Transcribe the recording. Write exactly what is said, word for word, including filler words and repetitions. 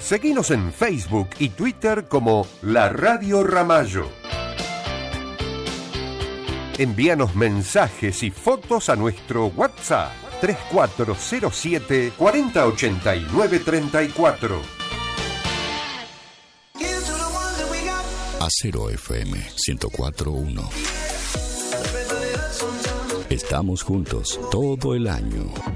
Seguinos en Facebook y Twitter como La Radio Ramallo. Envíanos mensajes y fotos a nuestro WhatsApp tres cuatro cero siete, cuatro cero ocho nueve, tres cuatro. Acero F M ciento cuatro punto uno. Estamos juntos todo el año.